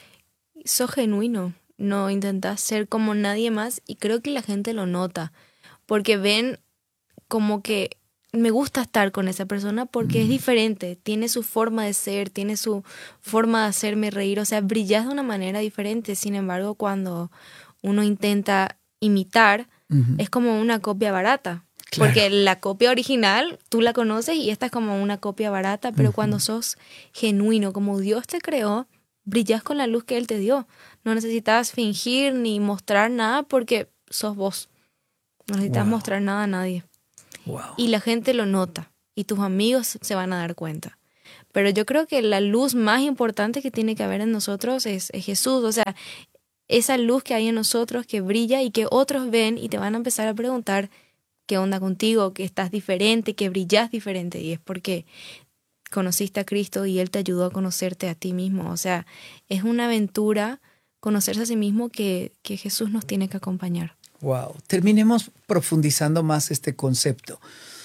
Sos genuino, no intentás ser como nadie más y creo que la gente lo nota. Porque ven como que me gusta estar con esa persona porque mm. es diferente, tiene su forma de ser, tiene su forma de hacerme reír. O sea, brillás de una manera diferente. Sin embargo, cuando uno intenta imitar, uh-huh. es como una copia barata. Claro. Porque la copia original tú la conoces y esta es como una copia barata, pero uh-huh. cuando sos genuino, como Dios te creó, brillas con la luz que Él te dio. No necesitas fingir ni mostrar nada porque sos vos. No necesitas wow. mostrar nada a nadie. Wow. Y la gente lo nota y tus amigos se van a dar cuenta. Pero yo creo que la luz más importante que tiene que haber en nosotros es, es Jesús. O sea, esa luz que hay en nosotros que brilla y que otros ven y te van a empezar a preguntar qué onda contigo, que estás diferente, que brillas diferente. Y es porque conociste a Cristo y Él te ayudó a conocerte a ti mismo. O sea, es una aventura conocerse a sí mismo que, que Jesús nos tiene que acompañar. Wow. Terminemos profundizando más este concepto.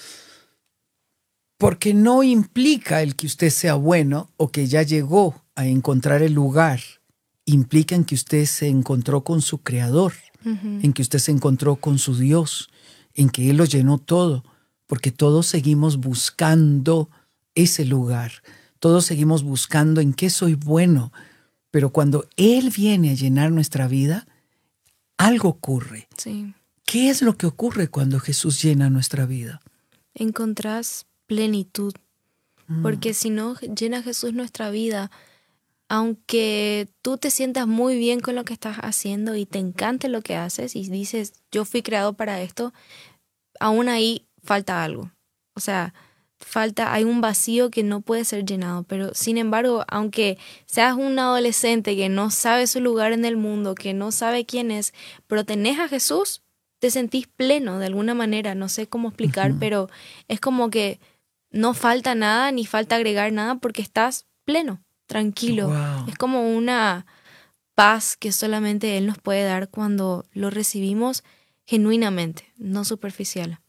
Porque no implica el que usted sea bueno o que ya llegó a encontrar el lugar. Implica en que usted se encontró con su Creador, uh-huh. en que usted se encontró con su Dios, en que Él lo llenó todo. Porque todos seguimos buscando ese lugar. Todos seguimos buscando en qué soy bueno. Pero cuando Él viene a llenar nuestra vida, algo ocurre. Sí. ¿Qué es lo que ocurre cuando Jesús llena nuestra vida? Encontrás plenitud. Mm. Porque si no llena Jesús nuestra vida, aunque tú te sientas muy bien con lo que estás haciendo y te encante lo que haces y dices, yo fui creado para esto, aún ahí falta algo. O sea, falta, hay un vacío que no puede ser llenado. Pero sin embargo, aunque seas un adolescente que no sabe su lugar en el mundo, que no sabe quién es, pero tenés a Jesús, te sentís pleno de alguna manera. No sé cómo explicar, uh-huh. pero es como que no falta nada ni falta agregar nada porque estás pleno, tranquilo. Wow. Es como una paz que solamente Él nos puede dar cuando lo recibimos genuinamente, no superficial.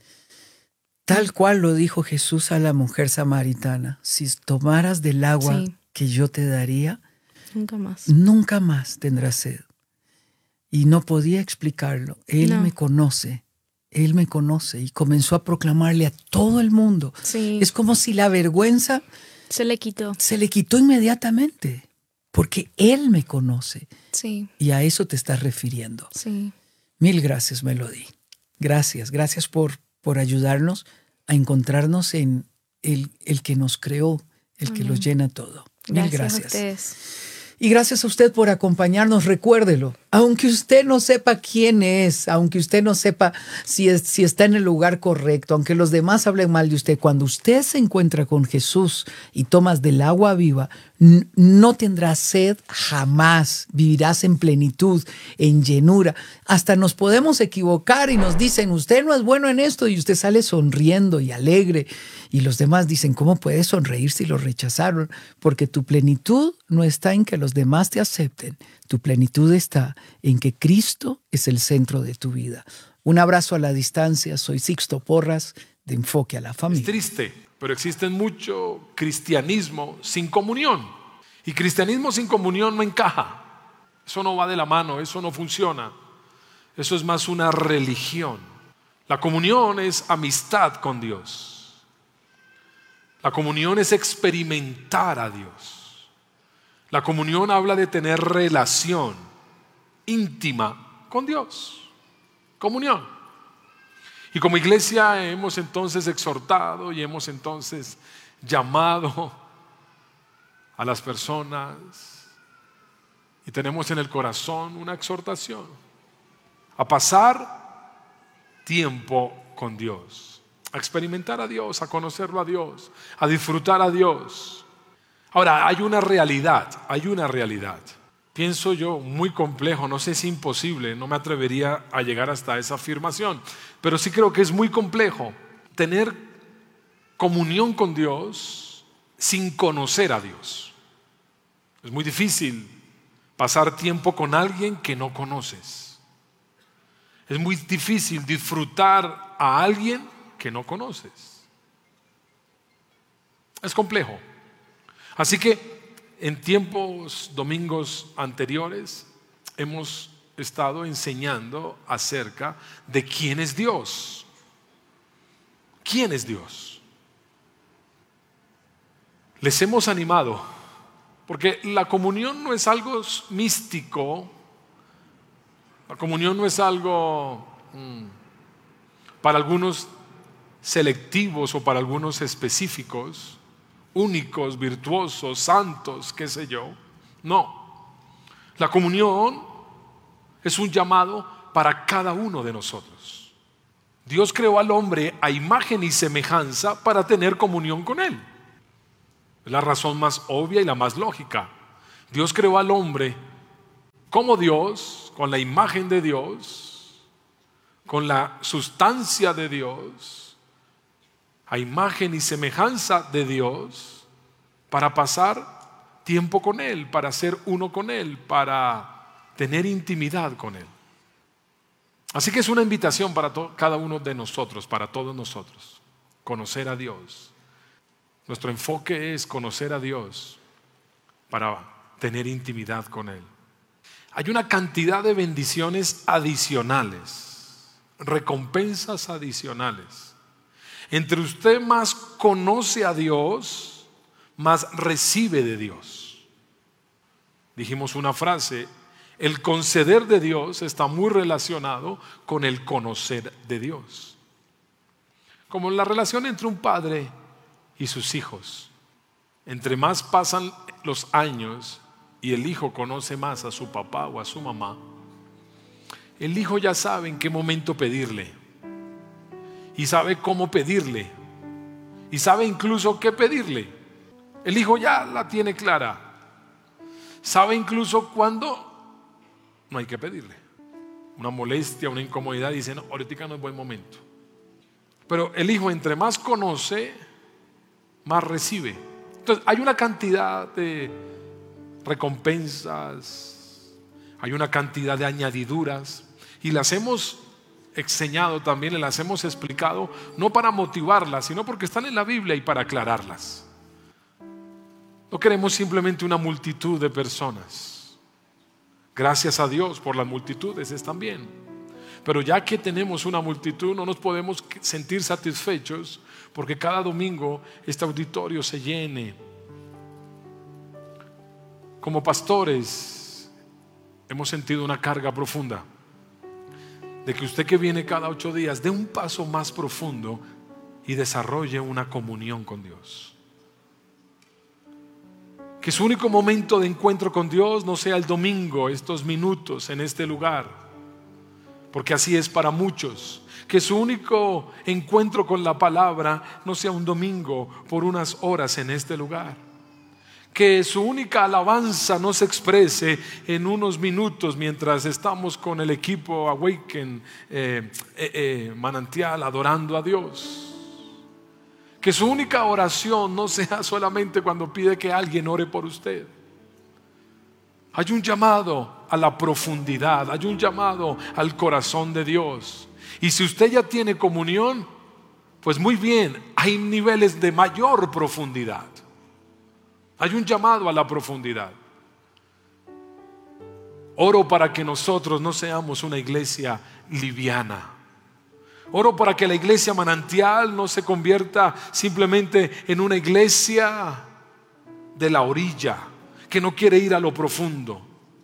Tal cual lo dijo Jesús a la mujer samaritana. Si tomaras del agua sí. que yo te daría, nunca más, nunca más tendrás sed. Y no podía explicarlo. Él no. me conoce. Él me conoce. Y comenzó a proclamarle a todo el mundo. Sí. Es como si la vergüenza se le quitó. Se le quitó inmediatamente. Porque Él me conoce. Sí. Y a eso te estás refiriendo. Sí. Mil gracias, Melody. Gracias. Gracias por, por ayudarnos a encontrarnos en el, el que nos creó, el Amén. Que lo llena todo. Mil gracias. gracias. A ustedes. Y gracias a usted por acompañarnos. Recuérdelo, aunque usted no sepa quién es, aunque usted no sepa si, es, si está en el lugar correcto, aunque los demás hablen mal de usted, cuando usted se encuentra con Jesús y tomas del agua viva, n- no tendrás sed jamás. Vivirás en plenitud, en llenura. Hasta nos podemos equivocar y nos dicen, usted no es bueno en esto, y usted sale sonriendo y alegre. Y los demás dicen, ¿cómo puedes sonreír si lo rechazaron? Porque tu plenitud no está en que los demás te acepten. Tu plenitud está en que Cristo es el centro de tu vida. Un abrazo a la distancia. Soy Sixto Porras, de Enfoque a la Familia. Es triste, pero existe mucho cristianismo sin comunión. Y cristianismo sin comunión no encaja. Eso no va de la mano, eso no funciona. Eso es más una religión. La comunión es amistad con Dios. La comunión es experimentar a Dios. La comunión habla de tener relación íntima con Dios. Comunión. Y como iglesia hemos entonces exhortado y hemos entonces llamado a las personas y tenemos en el corazón una exhortación a pasar tiempo con Dios, a experimentar a Dios, a conocerlo a Dios, a disfrutar a Dios. Ahora, hay una realidad, hay una realidad. Pienso yo, muy complejo, no sé si imposible, no me atrevería a llegar hasta esa afirmación, pero sí creo que es muy complejo tener comunión con Dios sin conocer a Dios. Es muy difícil pasar tiempo con alguien que no conoces. Es muy difícil disfrutar a alguien que no conoces. Es complejo. Así que en tiempos, domingos anteriores, hemos estado enseñando acerca de quién es Dios. ¿Quién es Dios? Les hemos animado, porque la comunión no es algo místico, la comunión no es algo mmm, para algunos selectivos o para algunos específicos, únicos, virtuosos, santos, qué sé yo. No, la comunión es un llamado para cada uno de nosotros. Dios creó al hombre a imagen y semejanza para tener comunión con Él. Es la razón más obvia y la más lógica. Dios creó al hombre como Dios, con la imagen de Dios, con la sustancia de Dios, a imagen y semejanza de Dios, para pasar tiempo con Él, para ser uno con Él, para tener intimidad con Él. Así que es una invitación para cada uno de nosotros, para todos nosotros, conocer a Dios. Nuestro enfoque es conocer a Dios para tener intimidad con Él. Hay una cantidad de bendiciones adicionales, recompensas adicionales. Entre usted más conoce a Dios, más recibe de Dios. Dijimos una frase: el conceder de Dios está muy relacionado con el conocer de Dios. Como la relación entre un padre y sus hijos. Entre más pasan los años y el hijo conoce más a su papá o a su mamá, el hijo ya sabe en qué momento pedirle, y sabe cómo pedirle, y sabe incluso qué pedirle. El hijo ya la tiene clara, sabe incluso cuándo no hay que pedirle. Una molestia, una incomodidad, dice: no, ahorita no es buen momento. Pero el hijo, entre más conoce, más recibe. Entonces hay una cantidad de recompensas, hay una cantidad de añadiduras, y las hemos enseñado también, las hemos explicado, no para motivarlas, sino porque están en la Biblia y para aclararlas. No queremos simplemente una multitud de personas. Gracias a Dios por las multitudes, están bien. Pero ya que tenemos una multitud, no nos podemos sentir satisfechos porque cada domingo este auditorio se llene. Como pastores hemos sentido una carga profunda de que usted que viene cada ocho días dé un paso más profundo y desarrolle una comunión con Dios. Que su único momento de encuentro con Dios no sea el domingo, estos minutos en este lugar, porque así es para muchos. Que su único encuentro con la palabra no sea un domingo por unas horas en este lugar. Que su única alabanza no se exprese en unos minutos mientras estamos con el equipo Awaken eh, eh, eh, Manantial adorando a Dios. Que su única oración no sea solamente cuando pide que alguien ore por usted. Hay un llamado a la profundidad, hay un llamado al corazón de Dios. Y si usted ya tiene comunión, pues muy bien, hay niveles de mayor profundidad. Hay un llamado a la profundidad. Oro para que nosotros no seamos una iglesia liviana. Oro para que la iglesia Manantial no se convierta simplemente en una iglesia de la orilla, que no quiere ir a lo profundo.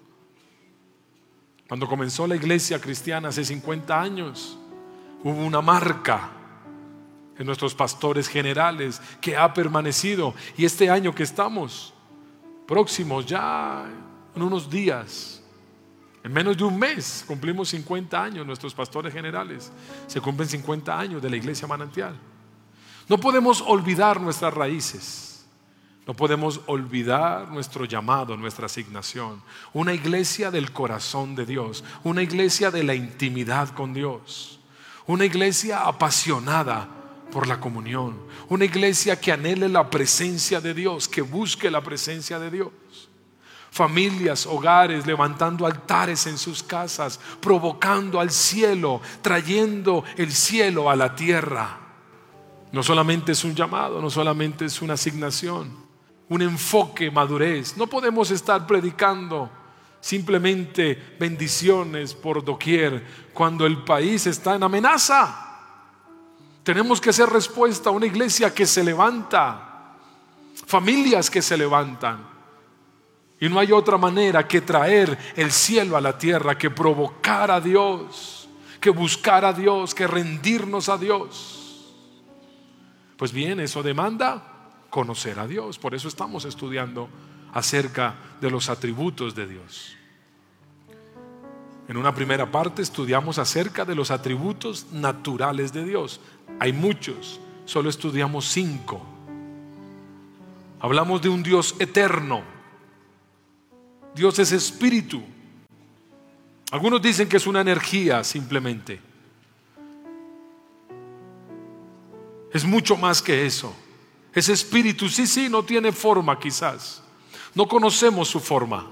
Cuando comenzó la iglesia cristiana hace cincuenta años, hubo una marca en nuestros pastores generales que ha permanecido. Y este año que estamos próximos, ya en unos días, en menos de un mes, cumplimos cincuenta años. Nuestros pastores generales se cumplen cincuenta años de la iglesia Manantial. No podemos olvidar nuestras raíces. No podemos olvidar nuestro llamado, nuestra asignación. Una iglesia del corazón de Dios, una iglesia de la intimidad con Dios, una iglesia apasionada por la comunión, una iglesia que anhele la presencia de Dios, que busque la presencia de Dios. Familias, hogares, levantando altares en sus casas, provocando al cielo, trayendo el cielo a la tierra. No solamente es un llamado, no solamente es una asignación, un enfoque, madurez. No podemos estar predicando simplemente bendiciones por doquier cuando el país está en amenaza. Tenemos que hacer respuesta a una iglesia que se levanta, familias que se levantan. Y no hay otra manera que traer el cielo a la tierra, que provocar a Dios, que que buscar a Dios, que rendirnos a Dios. Pues bien, eso demanda conocer a Dios. Por eso estamos estudiando acerca de los atributos de Dios. En una primera parte estudiamos acerca de los atributos naturales de Dios. Hay muchos, solo estudiamos cinco. Hablamos de un Dios eterno. Dios es espíritu. Algunos dicen que es una energía simplemente. Es mucho más que eso. Es espíritu, sí, sí, no tiene forma quizás. No conocemos su forma.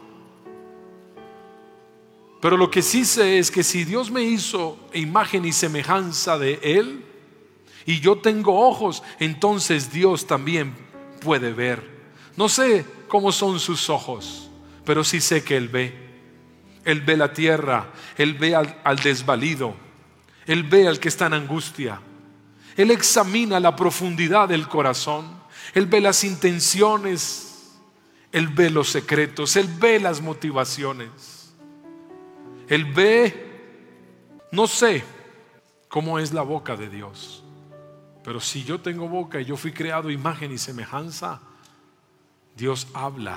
Pero lo que sí sé es que si Dios me hizo imagen y semejanza de Él, y yo tengo ojos, entonces Dios también puede ver. No sé cómo son sus ojos, pero sí sé que Él ve. Él ve la tierra, Él ve al, al desvalido, Él ve al que está en angustia. Él examina la profundidad del corazón, Él ve las intenciones, Él ve los secretos, Él ve las motivaciones. Él ve, no sé cómo es la boca de Dios, pero si yo tengo boca y yo fui creado imagen y semejanza, Dios habla.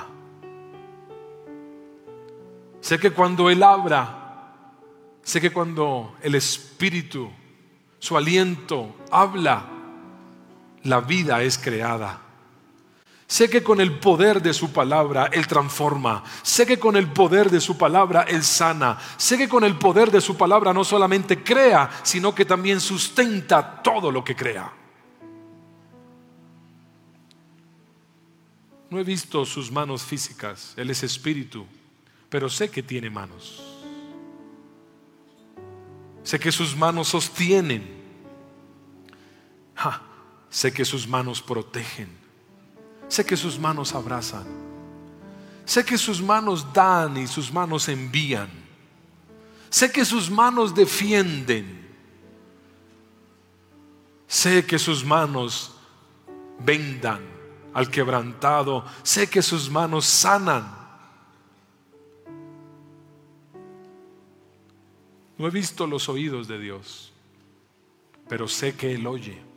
Sé que cuando Él habla, sé que cuando el Espíritu, su aliento, habla, la vida es creada. Sé que con el poder de su palabra Él transforma. Sé que con el poder de su palabra Él sana. Sé que con el poder de su palabra no solamente crea, sino que también sustenta todo lo que crea. No he visto sus manos físicas, Él es espíritu, pero sé que tiene manos. Sé que sus manos sostienen. Ja, sé que sus manos protegen. Sé que sus manos abrazan. Sé que sus manos dan y sus manos envían. Sé que sus manos defienden. Sé que sus manos vendan al quebrantado. Sé que sus manos sanan. No he visto los oídos de Dios, pero sé que Él oye.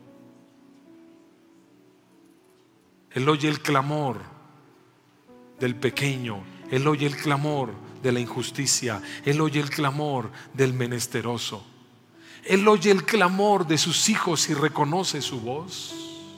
Él oye el clamor del pequeño. Él oye el clamor de la injusticia. Él oye el clamor del menesteroso. Él oye el clamor de sus hijos y reconoce su voz.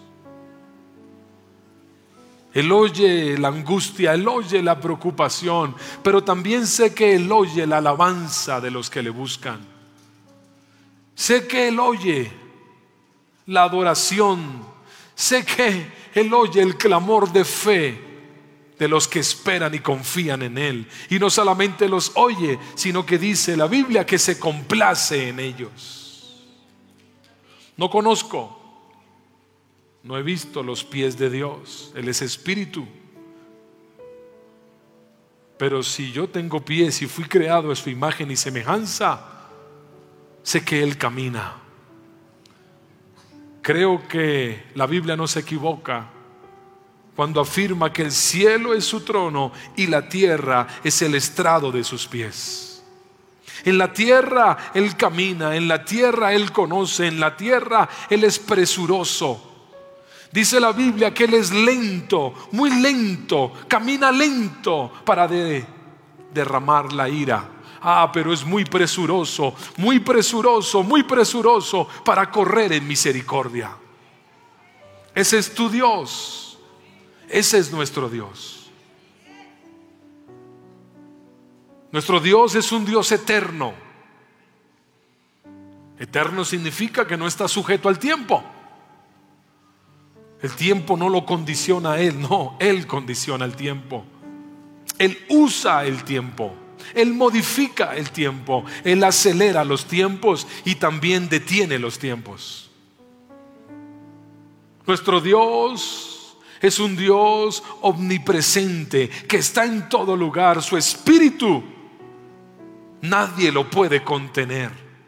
Él oye la angustia, Él oye la preocupación, pero también sé que Él oye la alabanza de los que le buscan. Sé que Él oye la adoración. Sé que Él oye el clamor de fe de los que esperan y confían en Él. Y no solamente los oye, sino que dice la Biblia que se complace en ellos. No conozco, no he visto los pies de Dios. Él es espíritu. Pero si yo tengo pies y fui creado a su imagen y semejanza, sé que Él camina. Creo que la Biblia no se equivoca cuando afirma que el cielo es su trono y la tierra es el estrado de sus pies. En la tierra Él camina, en la tierra Él conoce, en la tierra Él es presuroso. Dice la Biblia que Él es lento, muy lento, camina lento para de, derramar la ira. Ah, pero es muy presuroso, muy presuroso, muy presuroso para correr en misericordia. Ese es tu Dios. Ese es nuestro Dios. Nuestro Dios es un Dios eterno. Eterno significa que no está sujeto al tiempo. El tiempo no lo condiciona a Él, no, Él condiciona el tiempo. Él usa el tiempo. Él modifica el tiempo, Él acelera los tiempos y también detiene los tiempos. Nuestro Dios es un Dios omnipresente que está en todo lugar. Su espíritu nadie lo puede contener.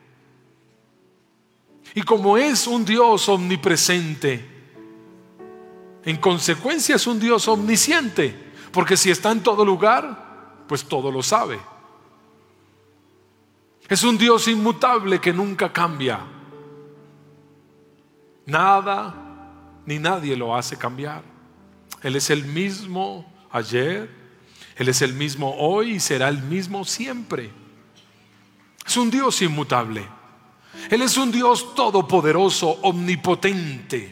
Y como es un Dios omnipresente, en consecuencia es un Dios omnisciente, porque si está en todo lugar, pues todo lo sabe. Es un Dios inmutable que nunca cambia. Nada ni nadie lo hace cambiar. Él es el mismo ayer, Él es el mismo hoy y será el mismo siempre. Es un Dios inmutable. Él es un Dios todopoderoso, omnipotente.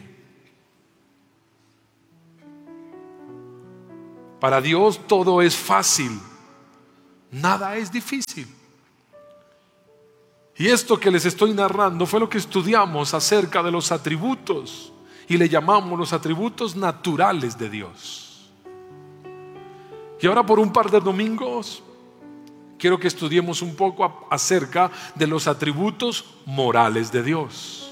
Para Dios todo es fácil, nada es difícil. Y esto que les estoy narrando fue lo que estudiamos acerca de los atributos y le llamamos los atributos naturales de Dios. Y ahora por un par de domingos quiero que estudiemos un poco acerca de los atributos morales de Dios.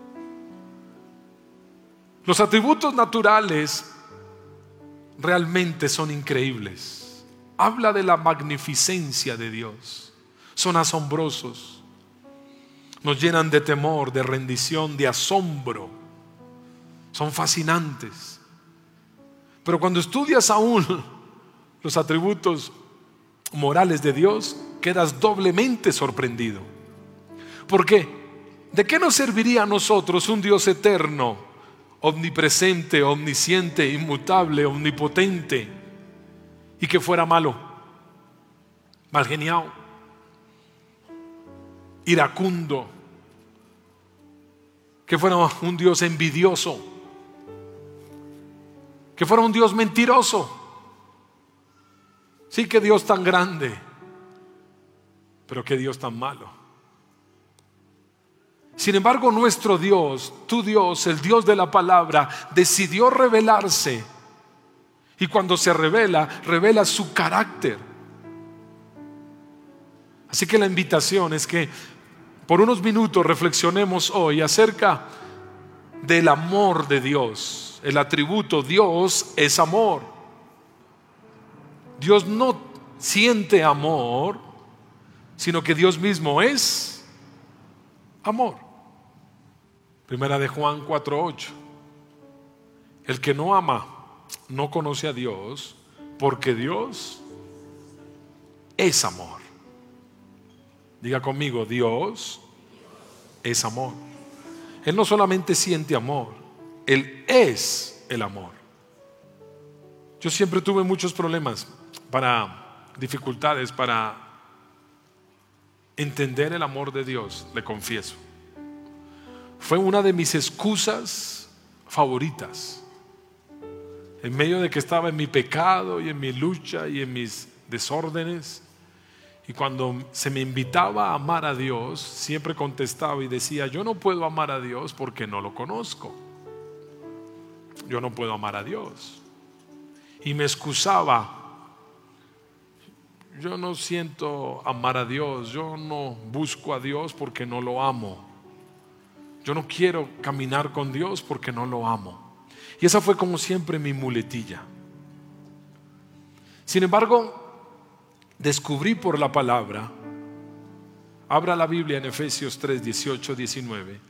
Los atributos naturales realmente son increíbles. Habla de la magnificencia de Dios. Son asombrosos. Nos llenan de temor, de rendición, de asombro. Son fascinantes. Pero cuando estudias aún los atributos morales de Dios, quedas doblemente sorprendido. ¿Por qué? ¿De qué nos serviría a nosotros un Dios eterno, omnipresente, omnisciente, inmutable, omnipotente, y que fuera malo, mal geniado, iracundo, que fuera un Dios envidioso, que fuera un Dios mentiroso? Sí, que Dios tan grande, pero que Dios tan malo. Sin embargo, nuestro Dios, tu Dios, el Dios de la palabra, decidió revelarse. Y cuando se revela, revela su carácter. Así que la invitación es que por unos minutos reflexionemos hoy acerca del amor de Dios. El atributo Dios es amor. Dios no siente amor, sino que Dios mismo es amor. Primera de Juan cuatro ocho. El que no ama no conoce a Dios, porque Dios es amor. Diga conmigo, Dios es amor. Él no solamente siente amor, Él es el amor. Yo siempre tuve muchos problemas, para dificultades para entender el amor de Dios, le confieso. Fue una de mis excusas favoritas. En medio de que estaba en mi pecado y en mi lucha y en mis desórdenes, y cuando se me invitaba a amar a Dios, siempre contestaba y decía: yo no puedo amar a Dios porque no lo conozco. Yo no puedo amar a Dios. Y me excusaba: yo no siento amar a Dios, yo no busco a Dios porque no lo amo. Yo no quiero caminar con Dios porque no lo amo. Y esa fue como siempre mi muletilla. Sin embargo, descubrí por la palabra, abra la Biblia en Efesios tres, dieciocho, diecinueve.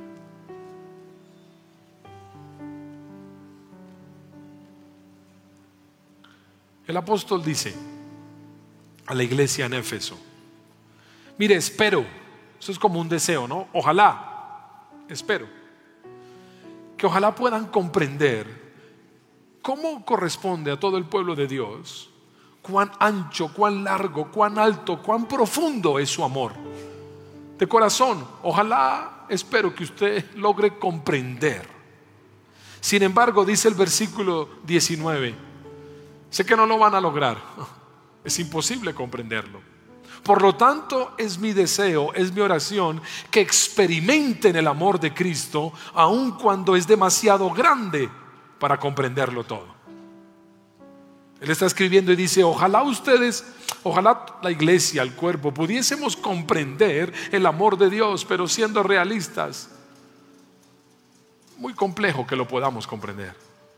El apóstol dice a la iglesia en Éfeso: mire, espero, eso es como un deseo, ¿no? Ojalá, espero, que ojalá puedan comprender cómo corresponde a todo el pueblo de Dios, cuán ancho, cuán largo, cuán alto, cuán profundo es su amor. De corazón, ojalá, espero que usted logre comprender. Sin embargo, dice el versículo diecinueve, sé que no lo van a lograr. Es imposible comprenderlo. Por lo tanto, es mi deseo, es mi oración, que experimenten el amor de Cristo, aun cuando es demasiado grande para comprenderlo todo. Él está escribiendo y dice: ojalá ustedes, ojalá la iglesia, el cuerpo, pudiésemos comprender el amor de Dios, pero siendo realistas, muy complejo que lo podamos comprender.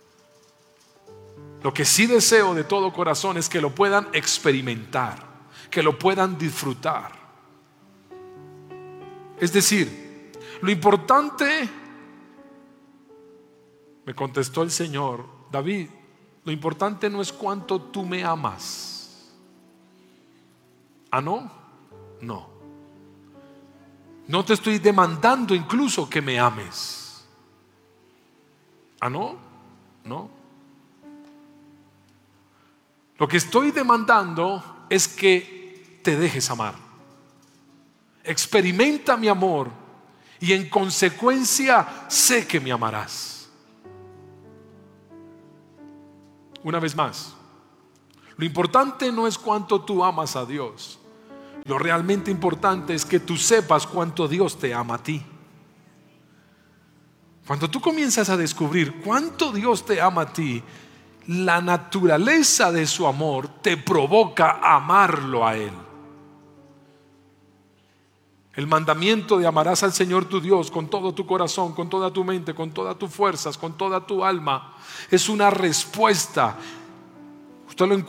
Lo que sí deseo de todo corazón es que lo puedan experimentar, que lo puedan disfrutar. Es decir, lo importante, me contestó el Señor: David, lo importante no es cuánto tú me amas. ¿Ah, no? No. No te estoy demandando incluso que me ames. ¿Ah, no? No. Lo que estoy demandando es que te dejes amar. Experimenta mi amor y en consecuencia sé que me amarás. Una vez más, lo importante no es cuánto tú amas a Dios. Lo realmente importante es que tú sepas cuánto Dios te ama a ti. Cuando tú comienzas a descubrir cuánto Dios te ama a ti, la naturaleza de su amor te provoca a amarlo a Él. El mandamiento de amarás al Señor tu Dios con todo tu corazón, con toda tu mente, con todas tus fuerzas, con toda tu alma, es una respuesta. Usted lo encuentra